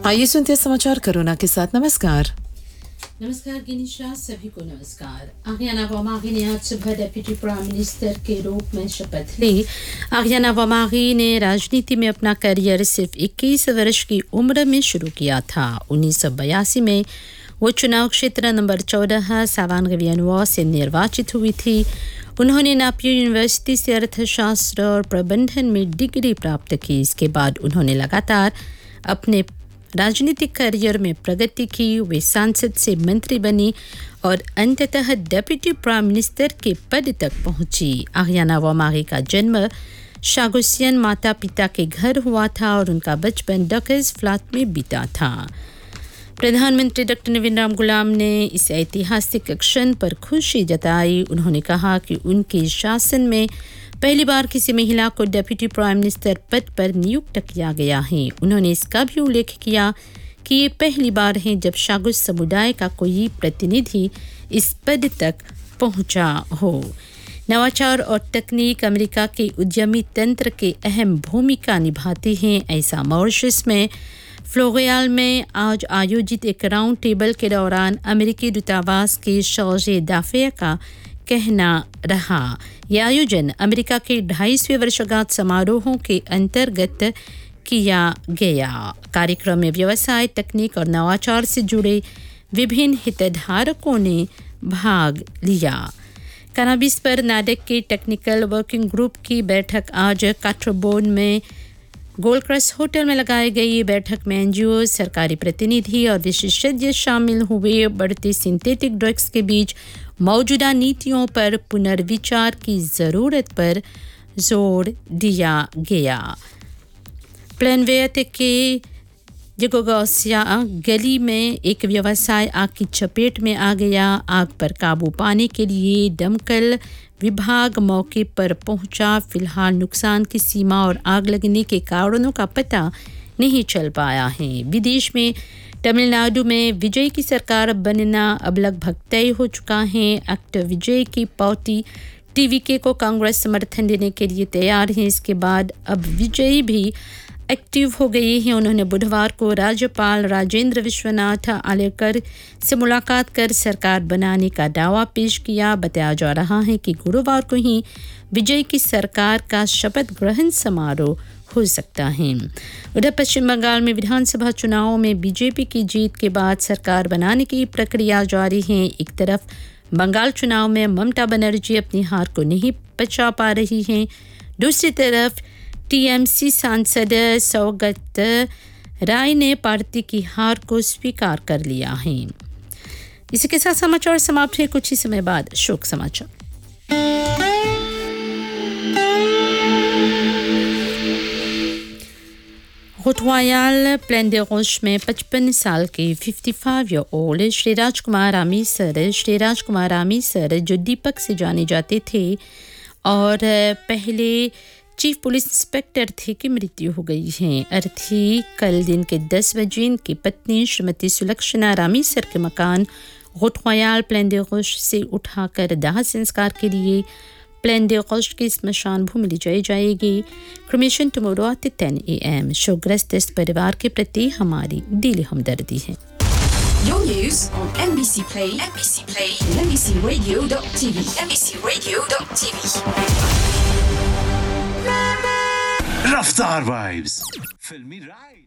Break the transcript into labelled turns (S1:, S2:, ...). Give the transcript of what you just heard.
S1: आइए सुनते हैं समाचार कोरोना के साथ। नमस्कार।
S2: नमस्कार गिनीशा, सभी को नमस्कार। आर्याना वामागी ने आज सुबह डिप्टी प्राइम मिनिस्टर के रूप में शपथ ली। आर्याना वामागी ने राजनीति में अपना करियर सिर्फ 21 वर्ष की उम्र में शुरू किया था। 1982 में वो चुनाव क्षेत्र नंबर 14 सावांगवियनवा से निर्वाचित हुई थी। उन्होंने नापियो यूनिवर्सिटी से अर्थशास्त्र और प्रबंधन में डिग्री प्राप्त की। इसके बाद उन्होंने लगातार अपने राजनीतिक करियर में प्रगति की। वे सांसद से मंत्री बनी और अंततः डिप्टी प्राइम मिनिस्टर के पद तक पहुंची। आर्याना वामागी का जन्म शागुसियन माता पिता के घर हुआ था और उनका बचपन डकर्स फ्लैट में बीता था। प्रधानमंत्री डॉक्टर नवीन राम गुलाम ने इस ऐतिहासिक क्षण पर खुशी जताई। उन्होंने कहा कि उनके शासन में पहली बार किसी महिला को डिप्टी प्राइम मिनिस्टर पद पर नियुक्त किया गया है। उन्होंने इसका भी उल्लेख किया कि ये पहली बार है जब शागुस समुदाय का कोई प्रतिनिधि इस पद तक पहुंचा हो। नवाचार और तकनीक अमेरिका के उद्यमी तंत्र के अहम भूमिका निभाती हैं। ऐसा मॉरिशस में फ्लोरियाल में आज आयोजित एक राउंड टेबल के दौरान अमेरिकी दूतावास के शौर्य दाफिया का कहना रहा। यह आयोजन अमेरिका के 250वें वर्षगांठ समारोहों के अंतर्गत किया गया। कार्यक्रम में व्यवसाय, तकनीक और नवाचार से जुड़े विभिन्न हितधारकों ने भाग लिया। कैनाबिस पर नाडेक के टेक्निकल वर्किंग ग्रुप की बैठक आज काट्रोबोन में गोल्डक्रस्ट होटल में लगाई गई। बैठक में एनजीओ, सरकारी प्रतिनिधि और विशेषज्ञ शामिल हुए। बढ़ते सिंथेटिक ड्रग्स के बीच मौजूदा नीतियों पर पुनर्विचार की ज़रूरत पर जोर दिया गया। प्लेनवेट के जगोगोसिया गली में एक व्यवसाय आग की चपेट में आ गया। आग पर काबू पाने के लिए दमकल विभाग मौके पर पहुंचा। फिलहाल नुकसान की सीमा और आग लगने के कारणों का पता नहीं चल पाया है। विदेश में तमिलनाडु में विजय की सरकार बनना अब लगभग तय हो चुका है। एक्टर विजय की पौती टीवीके को कांग्रेस समर्थन देने के लिए तैयार है। इसके बाद अब विजय भी एक्टिव हो गई हैं। उन्होंने बुधवार को राज्यपाल राजेंद्र विश्वनाथ आलेकर से मुलाकात कर सरकार बनाने का दावा पेश किया। बताया जा रहा है कि गुरुवार को ही विजय की सरकार का शपथ ग्रहण समारोह हो सकता है। उधर पश्चिम बंगाल में विधानसभा चुनावों में बीजेपी की जीत के बाद सरकार बनाने की प्रक्रिया जारी है। एक तरफ बंगाल चुनाव में ममता बनर्जी अपनी हार को नहीं पचा पा रही हैं, दूसरी तरफ टीएमसी सांसद सौगत राय ने पार्टी की हार को स्वीकार कर लिया है। इसी के साथ समाचार समाप्त है। कुछ ही समय बाद शोक समाचार। रोटवायाल प्लेन दे रोश में 55 साल के 55 ईयर ओल्ड श्री राजकुमार आमीसर जो दीपक से जाने जाते थे और पहले चीफ पुलिस इंस्पेक्टर थे की मृत्यु हो गई है। अर्थी कल दिन के 10 बजे इनकी पत्नी श्रीमती सुलक्षणा रामीसर के मकान रोटवायाल प्लेन दे रोश से उठाकर दाह संस्कार के लिए प्लेन दे रोश की स्मशान भूमि ले जाई जाएगी। Cremation tomorrow at 10 AM। शोकग्रस्त इस परिवार के प्रति हमारी दिली हमदर्दी है।
S3: Your news on NBC Play, and NBCRadio.tv, NBCRadio.tv.
S4: Raftar Vibes. Filmy Ride.